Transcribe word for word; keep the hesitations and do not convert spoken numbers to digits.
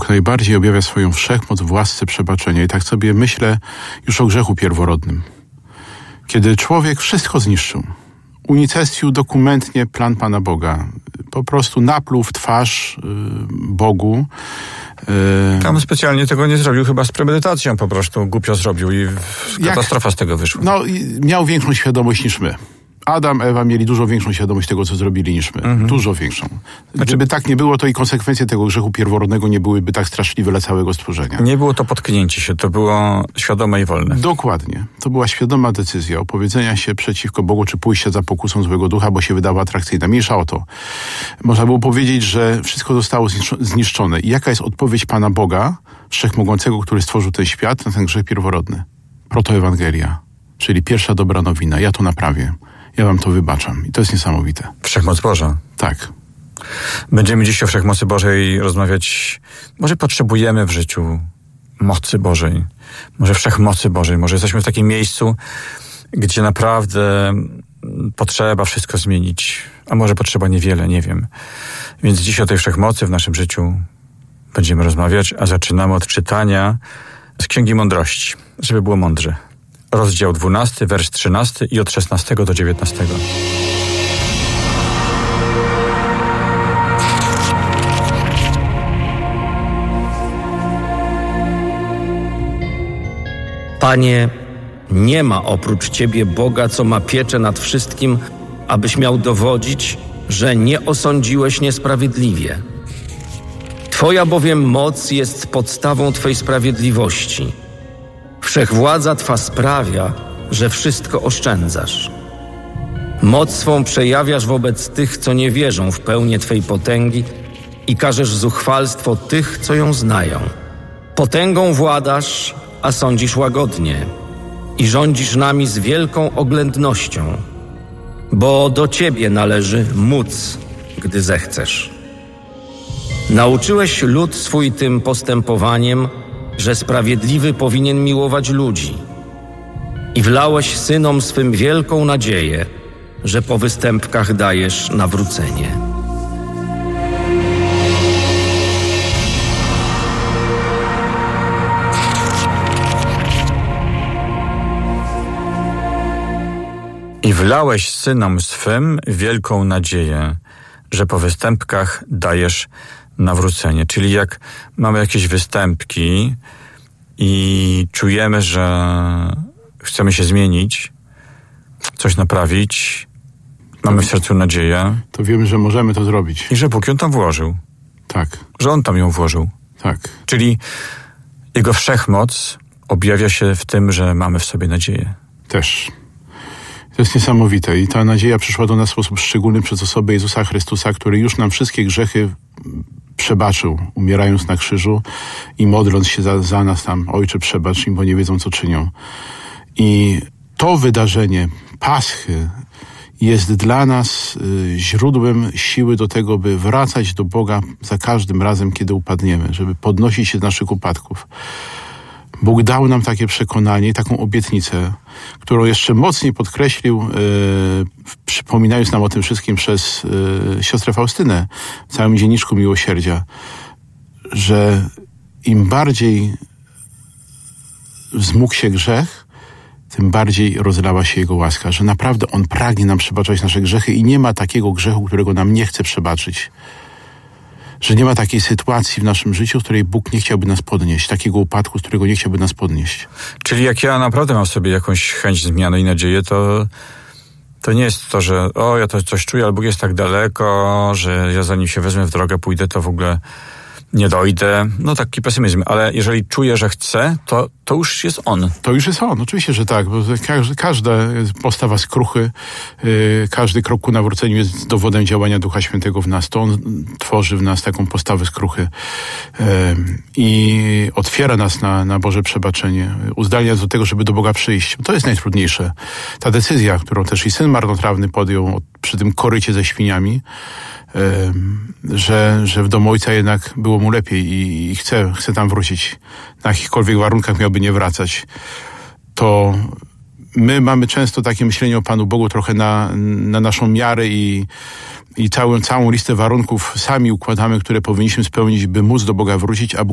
Bóg najbardziej objawia swoją wszechmoc w łasce przebaczenia. I tak sobie myślę już o grzechu pierworodnym. Kiedy człowiek wszystko zniszczył, unicestwił dokumentnie plan Pana Boga, po prostu napluł w twarz y, Bogu. Y, Tam specjalnie tego nie zrobił, chyba z premedytacją po prostu głupio zrobił i katastrofa z tego wyszła. No, miał większą świadomość niż my. Adam, Ewa mieli dużo większą świadomość tego, co zrobili niż my. Mhm. Dużo większą. Znaczy, gdyby tak nie było, to i konsekwencje tego grzechu pierworodnego nie byłyby tak straszliwe dla całego stworzenia. Nie było to potknięcie się, to było świadome i wolne. Dokładnie. To była świadoma decyzja opowiedzenia się przeciwko Bogu, czy pójścia za pokusą złego ducha, bo się wydała atrakcyjna. Mniejsza o to. Można było powiedzieć, że wszystko zostało zniszczone. I jaka jest odpowiedź Pana Boga, Wszechmogącego, który stworzył ten świat, na ten grzech pierworodny? Protoewangelia, czyli pierwsza dobra nowina. Ja to naprawię. Ja wam to wybaczam. I to jest niesamowite. Wszechmoc Boża. Tak. Będziemy dziś o Wszechmocy Bożej rozmawiać. Może potrzebujemy w życiu mocy Bożej. Może Wszechmocy Bożej. Może jesteśmy w takim miejscu, gdzie naprawdę potrzeba wszystko zmienić. A może potrzeba niewiele, nie wiem. Więc dziś o tej Wszechmocy w naszym życiu będziemy rozmawiać, a zaczynamy od czytania z Księgi Mądrości, żeby było mądrze. Rozdział dwunasty, wers trzynasty i od szesnastego do dziewiętnastego. Panie, nie ma oprócz Ciebie Boga, co ma pieczę nad wszystkim, abyś miał dowodzić, że nie osądziłeś niesprawiedliwie. Twoja bowiem moc jest podstawą Twej sprawiedliwości. Wszechwładza Twa sprawia, że wszystko oszczędzasz. Moc swą przejawiasz wobec tych, co nie wierzą w pełnię Twej potęgi i karzesz zuchwalstwo tych, co ją znają. Potęgą władasz, a sądzisz łagodnie i rządzisz nami z wielką oględnością, bo do Ciebie należy móc, gdy zechcesz. Nauczyłeś lud swój tym postępowaniem, że sprawiedliwy powinien miłować ludzi. I wlałeś synom swym wielką nadzieję, że po występkach dajesz nawrócenie. I wlałeś synom swym wielką nadzieję, że po występkach dajesz nawrócenie. Czyli jak mamy jakieś występki i czujemy, że chcemy się zmienić, coś naprawić, mamy w sercu nadzieję. To wiemy, że możemy to zrobić. I że Bóg ją tam włożył. Tak. Że On tam ją włożył. Tak. Czyli Jego wszechmoc objawia się w tym, że mamy w sobie nadzieję. Też. To jest niesamowite i ta nadzieja przyszła do nas w sposób szczególny przez osobę Jezusa Chrystusa, który już nam wszystkie grzechy przebaczył, umierając na krzyżu i modląc się za, za nas tam, Ojcze, przebacz im, bo nie wiedzą, co czynią. I to wydarzenie Paschy jest dla nas y, źródłem siły do tego, by wracać do Boga za każdym razem, kiedy upadniemy, żeby podnosić się z naszych upadków. Bóg dał nam takie przekonanie, taką obietnicę, którą jeszcze mocniej podkreślił, yy, przypominając nam o tym wszystkim przez yy, siostrę Faustynę w całym dzienniczku miłosierdzia, że im bardziej wzmógł się grzech, tym bardziej rozlała się Jego łaska, że naprawdę On pragnie nam przebaczać nasze grzechy i nie ma takiego grzechu, którego nam nie chce przebaczyć. Że nie ma takiej sytuacji w naszym życiu, w której Bóg nie chciałby nas podnieść, takiego upadku, z którego nie chciałby nas podnieść. Czyli jak ja naprawdę mam sobie jakąś chęć zmiany i nadzieję, to, to nie jest to, że o, ja to coś czuję, ale Bóg jest tak daleko, że ja zanim się wezmę w drogę, pójdę, to w ogóle nie dojdę. No taki pesymizm, ale jeżeli czuję, że chcę, to, to już jest On. To już jest On, oczywiście, że tak, bo każda, każda postawa skruchy, yy, każdy krok ku nawróceniu jest dowodem działania Ducha Świętego w nas. To On tworzy w nas taką postawę skruchy yy, i otwiera nas na, na Boże przebaczenie, uzdalnia nas do tego, żeby do Boga przyjść. To jest najtrudniejsze. Ta decyzja, którą też i syn marnotrawny podjął przy tym korycie ze świniami, że, że w domu ojca jednak było mu lepiej i, i chce, chce tam wrócić. Na jakichkolwiek warunkach miałby nie wracać. To my mamy często takie myślenie o Panu Bogu trochę na, na naszą miarę i, i całą, całą listę warunków sami układamy, które powinniśmy spełnić, by móc do Boga wrócić, a Bóg